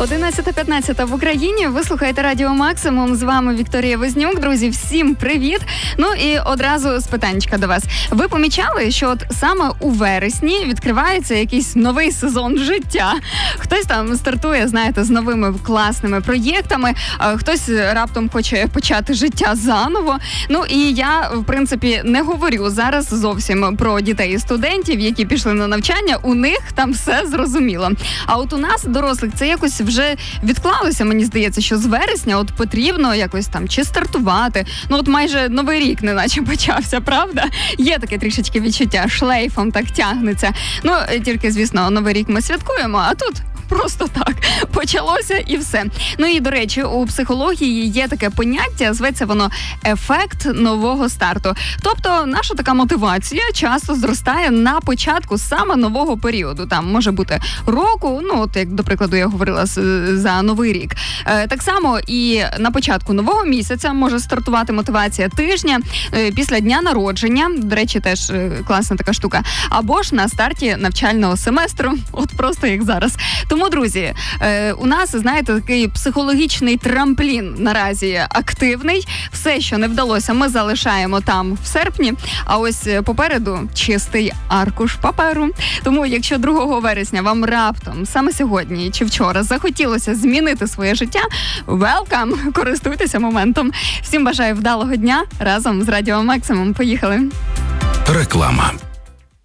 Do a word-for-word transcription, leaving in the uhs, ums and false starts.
одинадцята п'ятнадцять в Україні. Ви слухаєте Радіо Максимум. З вами Вікторія Вознюк. Друзі, всім привіт. Ну і одразу з питаннячка до вас. Ви помічали, що от саме у вересні відкривається якийсь новий сезон життя? Хтось там стартує, знаєте, з новими класними проєктами, а хтось раптом хоче почати життя заново. Ну і я, в принципі, не говорю зараз зовсім про дітей і студентів, які пішли на навчання. У них там все зрозуміло. А от у нас, дорослих, це якось вже відклалося, мені здається, що з вересня от потрібно якось там чи стартувати. Ну от майже Новий рік неначе почався, правда? Є таке трішечки відчуття, шлейфом так тягнеться. Ну, тільки, звісно, Новий рік ми святкуємо, а тут просто так почалося і все. Ну і, до речі, у психології є таке поняття, зветься воно ефект нового старту. Тобто наша така мотивація часто зростає на початку саме нового періоду. Там може бути року, ну от як, до прикладу, я говорила за Новий рік. Е, так само і на початку нового місяця може стартувати мотивація тижня, е, після дня народження, до речі, теж е, класна така штука, або ж на старті навчального семестру, от просто як зараз. Тому, друзі, е, у нас, знаєте, такий психологічний трамплін наразі активний. Все, що не вдалося, ми залишаємо там в серпні, а ось попереду чистий аркуш паперу. Тому, якщо другого вересня вам раптом, саме сьогодні чи вчора, захотілося змінити своє життя, welcome, користуйтеся моментом. Всім бажаю вдалого дня разом з Радіо Максимум. Поїхали! Реклама.